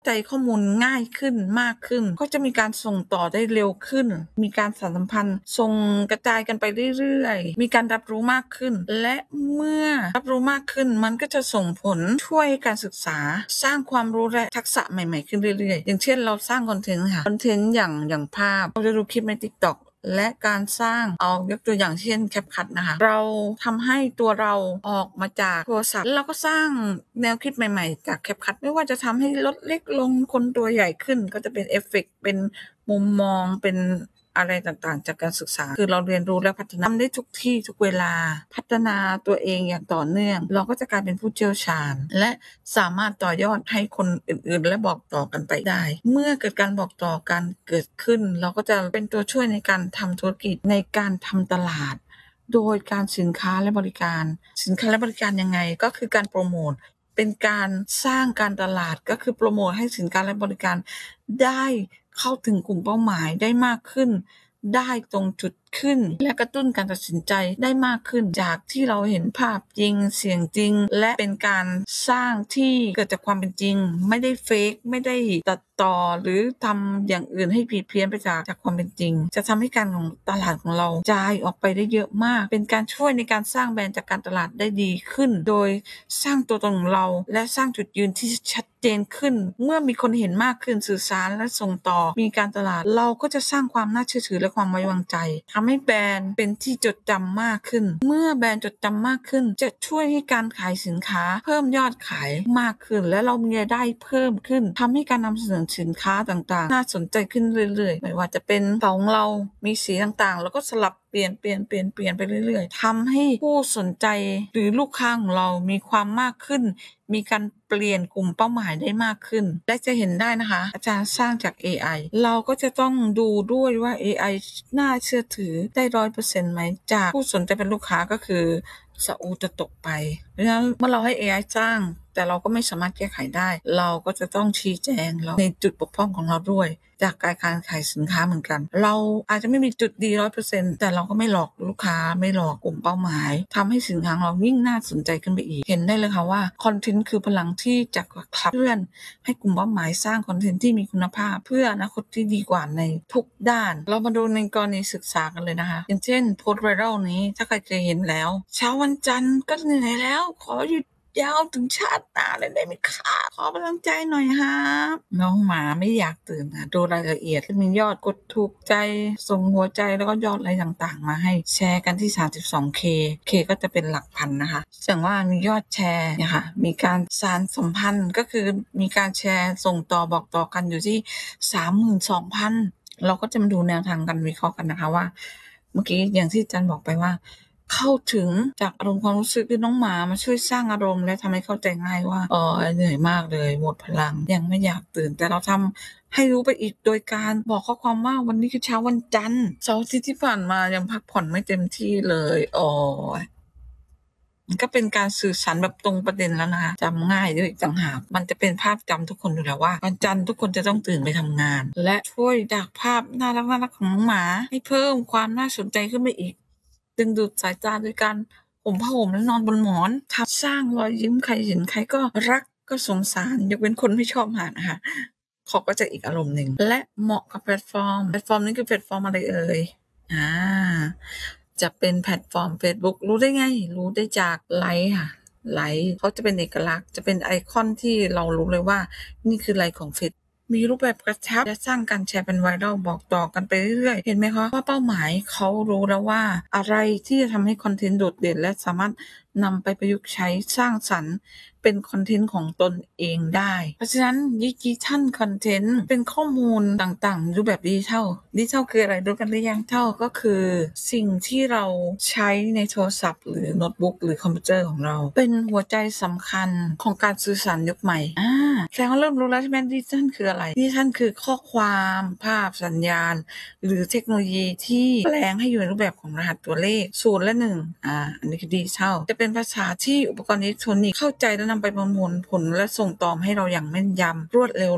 ใจข้อมูลง่ายขึ้นมากขึ้นก็จะมีการส่งต่อได้เร็วขึ้นมีการสานสัมพันธ์ส่งกระจายกันไปเรื่อยๆมีการรับรู้มากขึ้นและเมื่อรับรู้มากขึ้นมันก็จะส่งผลช่วยการศึกษาสร้างความรู้และทักษะใหม่ๆขึ้นเรื่อยๆอย่างเช่นเราสร้างคอนเทนต์ค่ะคอนเทนต์อย่างภาพเราจะดูคลิปใน TikTok และการสร้างเอายกตัวอย่างเช่น CapCut นะคะเราทำให้ตัวเราออกมาจากโทรศัพท์แล้วเราก็สร้างแนวคิดใหม่ๆจาก CapCut ไม่ว่าจะทำให้รถเล็กลงคนตัวใหญ่ขึ้นก็จะเป็นเอฟเฟกต์เป็นมุมมองเป็นอะไรต่างๆจากการศึกษาคือเราเรียนรู้และพัฒนาทำได้ทุกที่ทุกเวลาพัฒนาตัวเองอย่างต่อเนื่องเราก็จะกลายเป็นผู้เชี่ยวชาญและสามารถต่อยอดให้คนอื่นๆและบอกต่อกันไปได้เมื่อเกิดการบอกต่อกันเกิดขึ้นเราก็จะเป็นตัวช่วยในการทำธุรกิจในการทำตลาดโดยการสินค้าและบริการสินค้าและบริการยังไงก็คือการโปรโมทเป็นการสร้างการตลาดก็คือโปรโมทให้สินค้าและบริการได้เข้าถึงกลุ่มเป้าหมายได้มากขึ้นได้ตรงจุดขึ้นและกระตุ้นการตัดสินใจได้มากขึ้นจากที่เราเห็นภาพจริงเสียงจริงและเป็นการสร้างที่เกิดจากความเป็นจริงไม่ได้เฟกไม่ได้ตัดต่อหรือทำอย่างอื่นให้ผิดเพี้ยนไปจากความเป็นจริงจะทำให้การของตลาดของเรากระจายออกไปได้เยอะมากเป็นการช่วยในการสร้างแบรนด์จากการตลาดได้ดีขึ้นโดยสร้างตัวตนของเราและสร้างจุดยืนที่ชัดเจนขึ้นเมื่อมีคนเห็นมากขึ้นสื่อสารและส่งต่อมีการตลาดเราก็จะสร้างความน่าเชื่อถือและความไว้วางใจทำให้แบรนด์เป็นที่จดจำมากขึ้นเมื่อแบรนด์จดจำมากขึ้นจะช่วยให้การขายสินค้าเพิ่มยอดขายมากขึ้นและเรามีรายได้เพิ่มขึ้นทำให้การนำเสนอสินค้าต่างๆน่าสนใจขึ้นเรื่อยๆไม่ว่าจะเป็นของเรามีสีต่างๆแล้วก็สลับเปลี่ยนไปเรื่อยๆทำให้ผู้สนใจหรือลูกค้าของเรามีความมากขึ้นมีการเปลี่ยนกลุ่มเป้าหมายได้มากขึ้นและจะเห็นได้นะคะอาจารย์สร้างจาก AI เราก็จะต้องดูด้วยว่า AI น่าเชื่อถือได้100%ไหมจากผู้สนใจเป็นลูกค้าก็คือซาอุจะตกไปเพราะฉะนั้นเมื่อเราให้ AI สร้างแต่เราก็ไม่สามารถแก้ไขได้เราก็จะต้องชี้แจงเราในจุดบกพร่องของเราด้วยจากการขายสินค้าเหมือนกันเราอาจจะไม่มีจุดดี100%แต่เราก็ไม่หลอกลูกค้าไม่หลอกกลุ่มเป้าหมายทำให้สินค้าของเรายิ่งน่าสนใจขึ้นไปอีกเห็นได้เลยค่ะว่าคอนเทนต์คือพลังที่จะขับเคลื่อนให้กลุ่มเป้าหมายสร้างคอนเทนต์ที่มีคุณภาพเพื่ออนาคตที่ดีกว่าในทุกด้านเรามาดูในกรณีศึกษากันเลยนะคะอย่างเช่นโพสต์ไวรัลนี้ถ้าใครเคยเห็นแล้วเช้าวันจันทร์ก็เหนื่อยแล้วขอหยุดยาวถึงชาติหน้าเลยได้ไหมคะขอกำลังใจหน่อยครับน้องหมาไม่อยากตื่นค่ะดูรายละเอียดมียอดกดถูกใจส่งหัวใจแล้วก็ยอดอะไรต่างๆมาให้แชร์กันที่ 32K เคก็จะเป็นหลักพันนะคะแสดงว่ามียอดแชร์เนี่ยค่ะมีการสานสัมพันธ์ก็คือมีการแชร์ส่งต่อบอกต่อกันอยู่ที่ 32,000เราก็จะมาดูแนวทางการวิเคราะห์กันนะคะว่าเมื่อกี้อย่างที่อาจารย์บอกไปว่าเข้าถึงจากอารมณ์ความรู้สึกที่น้องหมามาช่วยสร้างอารมณ์และทำให้เข้าใจง่ายว่าเหนื่อยมากเลยหมดพลังยังไม่อยากตื่นแต่เราทำให้รู้ไปอีกโดยการบอกข้อความว่าวันนี้คือเช้าวันจันทร์เสาร์อาทิตย์ที่ผ่านมายังพักผ่อนไม่เต็มที่เลยมันก็เป็นการสื่อสารแบบตรงประเด็นแล้วนะคะจำง่ายด้วยอีกต่างหากมันจะเป็นภาพจำทุกคนอยู่แล้วว่าวันจันทร์ทุกคนจะต้องตื่นไปทำงานและช่วยดักภาพน่ารักของน้องหมาให้เพิ่มความน่าสนใจขึ้นไปอีกดึงดูดสายตาโดยการห่มผ้าห่มและนอนบนหมอนสร้างรอยยิ้มใครเห็นใครก็รักก็สงสารยกเว้นคนไม่ชอบหมานะคะเขาก็จะอีกอารมณ์หนึ่งและเหมาะกับแพลตฟอร์มนี้คือแพลตฟอร์มอะไรเอ่ยอ่า จะเป็นแพลตฟอร์มเฟซบุ๊กรู้ได้ไงรู้ได้จากไลก์ค่ะไลก์เขาจะเป็นเอกลักษณ์จะเป็นไอคอนที่เรารู้เลยว่านี่คือไลก์ของเฟซมีรูปแบบกระชับและสร้างการแชร์เป็น viral บอกต่อกันไปเรื่อยๆเห็นไหมคะว่าเป้าหมายเขารู้แล้วว่าอะไรที่จะทำให้คอนเทนต์โดดเด่นและสามารถนำไปประยุกต์ใช้สร้างสรรค์เป็นคอนเทนต์ของตนเองได้เพราะฉะนั้นดิจิทัลคอนเทนต์เป็นข้อมูลต่างๆรูปแบบดิจิทัลคืออะไรรู้กันหรือยังดิจิทัลก็คือสิ่งที่เราใช้ในโทรศัพท์หรือโน้ตบุ๊กหรือคอมพิวเตอร์ของเราเป็นหัวใจสำคัญของการสื่อสารยุคใหม่แสดงว่าเริ่มรู้แล้วใช่ไหมดิจิทัลคืออะไรดิจิทัลคือข้อความภาพสัญญาณหรือเทคโนโลยีที่แปลงให้อยู่ในรูปแบบของรหัสตัวเลข0และ1อันนี้คือดิจิทัลจะเป็นภาษาที่อุปกรณ์อิเล็กทรอนิกส์เข้าใจและนำไปประมวลผลและส่งต่อให้เราอย่างแม่นยำรวดเร็วและ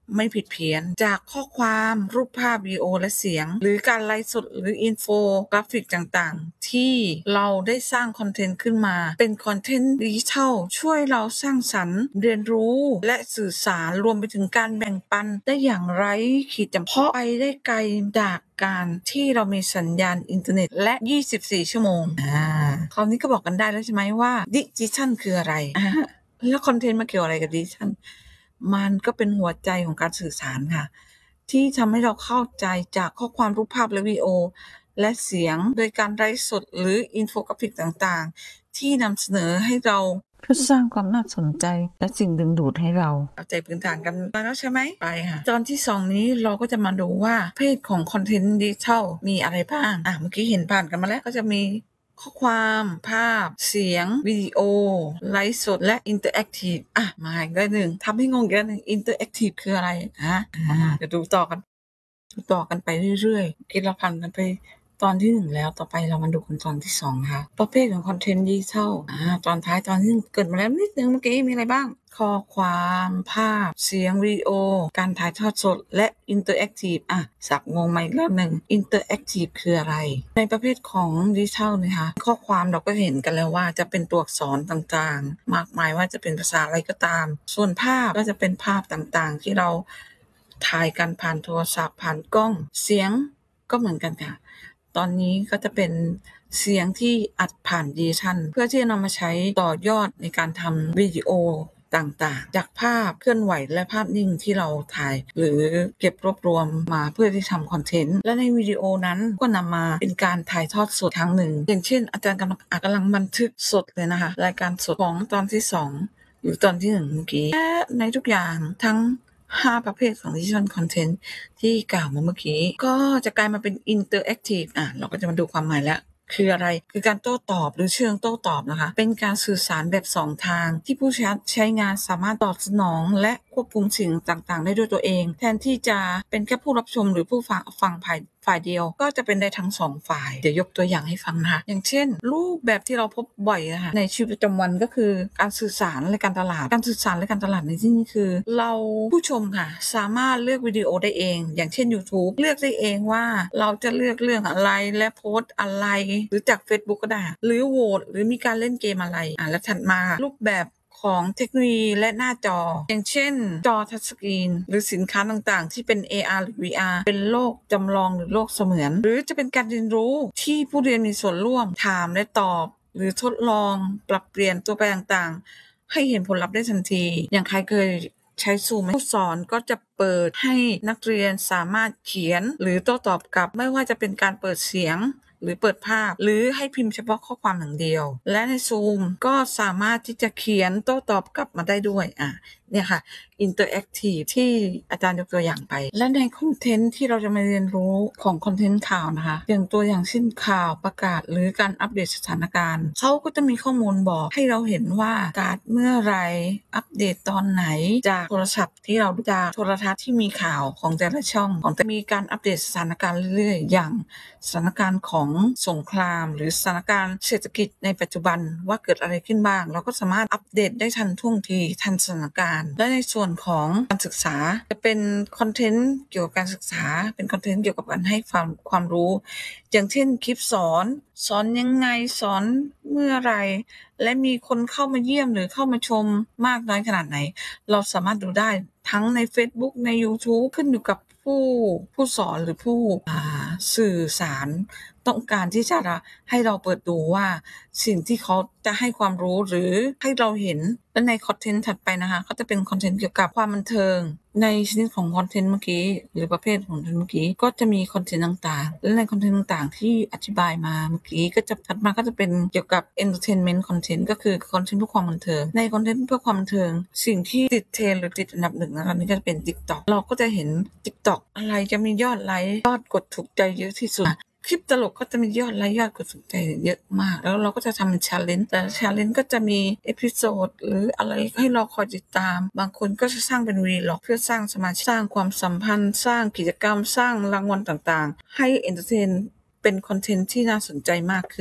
ไม่ผิดเพี้ยนจากข้อความรูปภาพวิดีโอและเสียงหรือการไลฟ์สดหรืออินโฟกราฟิกต่างๆที่เราได้สร้างคอนเทนต์ขึ้นมาเป็นคอนเทนต์ดิจิทัลช่วยเราสร้างสรรค์เรียนรู้และสื่อสารรวมไปถึงการแบ่งปันได้อย่างไร้ขีดจำกัดไปได้ไกลจากการที่เรามีสัญญาณอินเทอร์เน็ตและ24ชั่วโมงคราวนี้ก็บอกกันได้แล้วใช่ไหมว่าดิจิทัลคืออะไรแล้วคอนเทนต์มาเกี่ยวอะไรกับดิจิทัลมันก็เป็นหัวใจของการสื่อสารค่ะที่ทำให้เราเข้าใจจากข้อความรูปภาพและวิดีโอและเสียงโดยการไลฟ์สดหรืออินโฟกราฟิกต่างๆที่นำเสนอให้เราเพื่อสร้างความน่าสนใจและสิ่งดึงดูดให้เราเอาใจพื้นฐานกันมาแล้วใช่ไหมไปค่ะตอนที่2นี้เราก็จะมาดูว่าเพศของคอนเทนต์ดิจิทัลมีอะไรบ้างเมื่อกี้เห็นผ่านกันมาแล้วก็จะมีข้อความภาพเสียงวิดีโอไลฟ์สดและอินเตอร์แอคทีฟมาอีกได้หนึ่งทำให้งงอีกแล้วหนึ่งอินเตอร์แอคทีฟคืออะไรเดี๋ยวดูต่อกันไปเรื่อยๆคิดเราผ่านกันไปตอนที่1แล้วต่อไปเรามาดูกันตอนที่2นะคะประเภทของคอนเทนต์ดิจิทัลตอนท้ายตอนที่1เกริ่นมาแล้วนิดนึงเมื่อกี้มีอะไรบ้างข้อความภาพเสียงวิดีโอการถ่ายทอดสดและอินเตอร์แอคทีฟสับงงมาอีกแล้วหนึ่งอินเตอร์แอคทีฟคืออะไรในประเภทของดิจิทัลนะคะข้อความเราก็เห็นกันแล้วว่าจะเป็นตัวอักษรต่างๆมากมายว่าจะเป็นภาษาอะไรก็ตามส่วนภาพก็จะเป็นภาพต่างๆที่เราถ่ายกันผ่านโทรศัพท์ผ่านกล้องเสียงก็เหมือนกันค่ะตอนนี้ก็จะเป็นเสียงที่อัดผ่านดิจิทัลเพื่อที่จะนำมาใช้ต่อยอดในการทำวิดีโอต่างๆจากภาพเคลื่อนไหวและภาพนิ่งที่เราถ่ายหรือเก็บรวบรวมมาเพื่อที่ทำคอนเทนต์และในวิดีโอนั้นก็นำมาเป็นการถ่ายทอดสดครั้งหนึ่งอย่างเช่นอาจารย์กำลังบันทึกสดเลยนะคะรายการสดของตอนที่2หรือตอนที่1เมื่อกี้และในทุกอย่างทั้ง5ประเภทของดิจิทัลคอนเทนต์ที่กล่าวมาเมื่อกี้ก็จะกลายมาเป็นอินเตอร์แอคทีฟเราก็จะมาดูความหมายแล้วคืออะไรคือการโต้ตอบหรือเชิงโต้ตอบนะคะเป็นการสื่อสารแบบ2ทางที่ผู้ใช้งานสามารถตอบสนองและควบคุมสิ่งต่างๆได้ด้วยตัวเองแทนที่จะเป็นแค่ผู้รับชมหรือผู้ฟังฝ่ายเดียวก็จะเป็นได้ทั้ง2ฝ่ายเดี๋ยวยกตัวอย่างให้ฟังนะคะอย่างเช่นรูปแบบที่เราพบบ่อยนะคะในชีวิตประจำวันก็คือการสื่อสารและการตลาดในที่นี้คือเราผู้ชมค่ะสามารถเลือกวิดีโอได้เองอย่างเช่น YouTube เลือกได้เองว่าเราจะเลือกเรื่องอะไรและโพสต์อะไรหรือจาก Facebook ก็ได้หรือโหวตหรือมีการเล่นเกมอะไรแล้วถัดมารูปแบบของเทคโนโลยีและหน้าจออย่างเช่นจอทัชสกรีนหรือสินค้าต่างๆที่เป็น AR หรือ VR เป็นโลกจำลองหรือโลกเสมือนหรือจะเป็นการเรียนรู้ที่ผู้เรียนมีส่วนร่วมถามและตอบหรือทดลองปรับเปลี่ยนตัวแปรต่างๆให้เห็นผลลัพธ์ได้ทันทีอย่างใครเคยใช้ซูมผู้สอนก็จะเปิดให้นักเรียนสามารถเขียนหรือโต้ตอบกลับไม่ว่าจะเป็นการเปิดเสียงหรือเปิดภาพหรือให้พิมพ์เฉพาะข้อความอย่างเดียวและใน Zoom ก็สามารถที่จะเขียนโต้ตอบกลับมาได้ด้วยเนี่ยค่ะอินเตอร์แอคทีฟที่อาจารย์ยกตัวอย่างไปและในคอนเทนต์ที่เราจะมาเรียนรู้ของคอนเทนต์ข่าวนะคะอย่างตัวอย่างเช่นข่าวประกาศหรือการอัปเดตสถานการณ์เขาก็จะมีข้อมูลบอกให้เราเห็นว่าการเมื่อไรอัปเดตตอนไหนจากโทรศัพท์ที่เราดูจากโทรทัศน์ที่มีข่าวของแต่ละช่องของแต่มีการอัปเดตสถานการณ์เรื่อยๆอย่างสถานการณ์ของสงครามหรือสถานการณ์เศรษฐกิจในปัจจุบันว่าเกิดอะไรขึ้นบ้างเราก็สามารถอัปเดตได้ทันท่วงทีทันสถานการณ์และในส่วนของการศึกษาจะเป็นคอนเทนต์เกี่ยวกับการศึกษาเป็นคอนเทนต์เกี่ยวกับการให้ความรู้อย่างเช่นคลิปสอนยังไงสอนเมื่อไรและมีคนเข้ามาเยี่ยมหรือเข้ามาชมมากน้อยขนาดไหนเราสามารถดูได้ทั้งใน Facebook ใน YouTube ขึ้นอยู่กับผู้สอนหรือผู้สื่อสารต้องการที่จะให้เราเปิดดูว่าสิ่งที่เขาจะให้ความรู้หรือให้เราเห็นและในคอนเทนต์ถัดไปนะคะก็จะเป็นคอนเทนต์เกี่ยวกับความบันเทิงในชนิดของคอนเทนต์เมื่อกี้หรือประเภทของคอนเทนต์เมื่อกี้ก็จะมีคอนเทนต์ต่างๆและในคอนเทนต์ต่างๆที่อธิบายมาเมื่อกี้ก็จะถัดมาก็จะเป็นเกี่ยวกับ entertainment content ก็คือคอนเทนต์เพื่อความบันเทิงในคอนเทนต์เพื่อความบันเทิงสิ่งที่ติดเทรนด์หรือติดอันดับ1นะคะนี่ก็จะเป็น TikTok เราก็จะเห็น TikTok อะไรจะมียอดไลค์ยอดกดถูกใจเยอะที่สุดคลิปตลกก็จะมียอดไลค์ยอดกดถูกใจเยอะมากแล้วเราก็จะทำเป็น challenge แต่ challenge ก็จะมีเอพิโซดหรืออะไรให้เราคอยติดตามบางคนก็จะสร้างเป็น vlog เพื่อสร้างสมาชิกสร้างความสัมพันธ์สร้างกิจกรรมสร้างรางวัลต่างๆให้ entertain เป็นคอนเทนต์ที่น่าสนใจมากขึ้น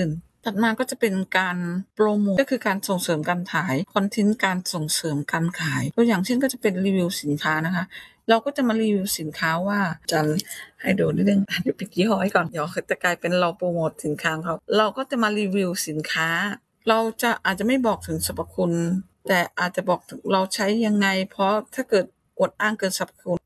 ถัดมาก็จะเป็นการโปรโมตก็คือการส่งเสริมการขายคอนเทนต์การส่งเสริมการขายตัวอย่างเช่นก็จะเป็นรีวิวสินค้านะคะเราก็จะมารีวิวสินค้าว่าจะให้ดูนิดนึงเดี๋ยวปิดยี่ห้อไว้ก่อนเดี๋ยวจะกลายเป็นเราโปรโมทสินค้าเขาเราก็จะมารีวิวสินค้าเราจะอาจจะไม่บอกถึงสรรพคุณแต่อาจจะบอกถึงเราใช้ยังไงเพราะถ้าเกิดอวดอ้างเกินสรรพคุณ